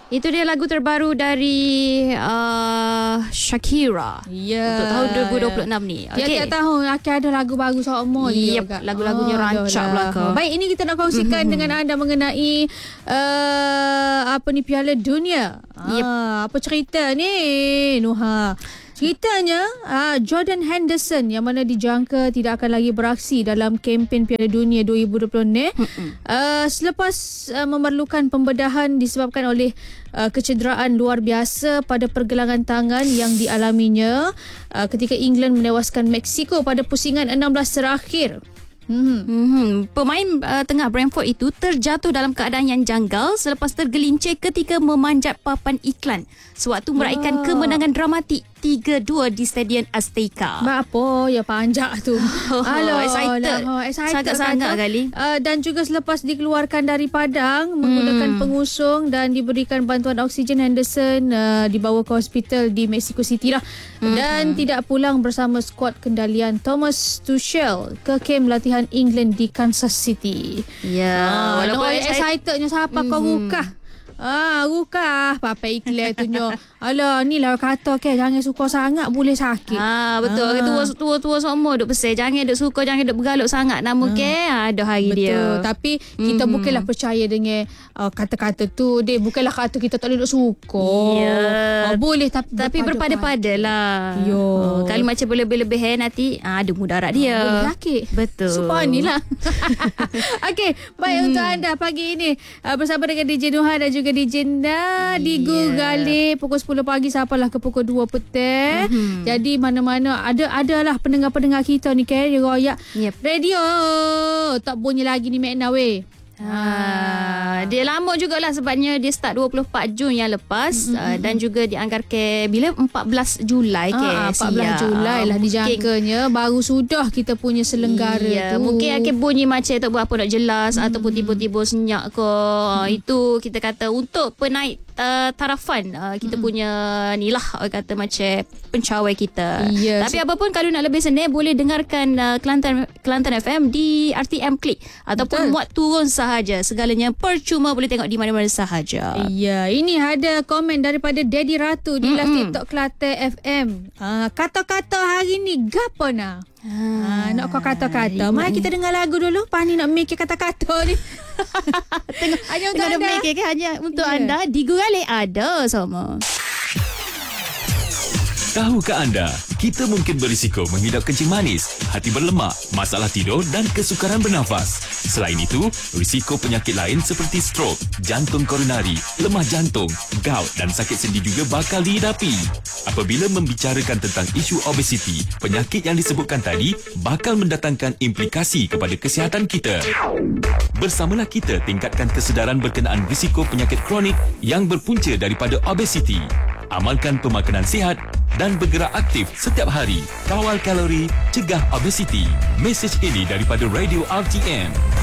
Itu dia lagu terbaru dari Shakira untuk tahun 2026 ni. Tiap tahun akan ada lagu baru sama. Lagu-lagunya rancak belakang. Baik, ini kita nak kongsikan dengan anda mengenai Piala Dunia. Apa cerita ni, Nuha? Ceritanya Jordan Henderson yang mana dijangka tidak akan lagi beraksi dalam kempen Piala Dunia 2020 ni selepas memerlukan pembedahan disebabkan oleh kecederaan luar biasa pada pergelangan tangan yang dialaminya ketika England menewaskan Mexico pada pusingan 16 terakhir. Pemain tengah Brentford itu terjatuh dalam keadaan yang janggal selepas tergelincir ketika memanjat papan iklan sewaktu meraihkan kemenangan dramatik 3-2 di Stadium Azteca. Apa ya panjak tu? Excited sangat-sangat kali. Dan juga selepas dikeluarkan dari padang menggunakan pengusung dan diberikan bantuan oksigen, Henderson dibawa ke hospital di Mexico City lah. Dan tidak pulang bersama skuad kendalian Thomas Tuchel ke kem latihan England di Kansas City. Walaupun excitednya siapa kau rukah? Rukah apa iklan tu nyo. Alah, ni lah kata jangan suka sangat boleh sakit. Betul. Tua-tua semua duk pesan jangan duk suka, jangan duk bergaluk sangat nama ada hari betul. dia. Tapi kita bukanlah percaya dengan kata-kata tu. Dia bukanlah kata kita tak boleh duk suka. Boleh tapi berpada-pada lah. Kalau macam berlebih-lebih nanti ada mudarat dia. Boleh sakit. Betul. Subhanallah. Okey, baik untuk anda pagi ini bersama dengan DJ Nuha dan juga DJ Digu Galih pukul 10 pagi sampailah ke pukul 2 petang. Jadi mana-mana adalah pendengar-pendengar kita ni kan dia royak radio tak bunyi lagi ni Makna weh. Dia lama jugalah sebabnya dia start 24 Jun yang lepas dan juga dianggarkan bila 14 Julai ke 14 Julai lah dijangkanya baru sudah kita punya selenggara tu. Mungkin akan bunyi macam tak berapa nak jelas ataupun tiba-tiba senyap ke. Itu kita kata untuk penaik tarafan kita punya ni lah kata macam pencawai kita. Tapi apapun kalau nak lebih senang boleh dengarkan Kelantan FM di RTM Klik ataupun muat turun sahaja. Segalanya percuma, boleh tengok di mana-mana sahaja. Ini ada komen daripada Daddy Ratu di live TikTok Kelantan FM. Kata-kata hari ni gapo nah? Nak kau kata-kata. Mari kita dengar lagu dulu. Pani nak make kata-kata ni. Tengok ada make ke hanya untuk anda. Digu Galih ada sama. Tahukah anda, kita mungkin berisiko mengidap kencing manis, hati berlemak, masalah tidur dan kesukaran bernafas. Selain itu, risiko penyakit lain seperti strok, jantung koronari, lemah jantung, gout dan sakit sendi juga bakal dihidapi. Apabila membicarakan tentang isu obesiti, penyakit yang disebutkan tadi bakal mendatangkan implikasi kepada kesihatan kita. Bersamalah kita tingkatkan kesedaran berkenaan risiko penyakit kronik yang berpunca daripada obesiti. Amalkan pemakanan sihat dan bergerak aktif setiap hari. Kawal kalori, cegah obesiti. Mesej ini daripada Radio RTM.